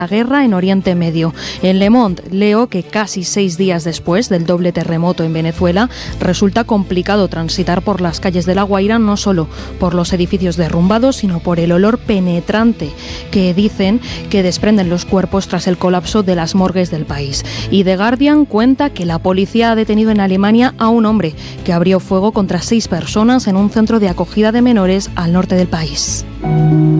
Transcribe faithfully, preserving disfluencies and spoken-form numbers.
la guerra en Oriente Medio. En Le Monde leo que casi seis días después del doble terremoto en Venezuela resulta complicado transitar por las calles de La Guaira, no solo por los edificios derrumbados, sino por el olor penetrante que dicen que desprenden los cuerpos tras el colapso de las morgues del país. Y The Guardian cuenta que la policía ha detenido en Alemania a un hombre que abrió fuego contra seis personas en un centro de acogida de menores al norte del país.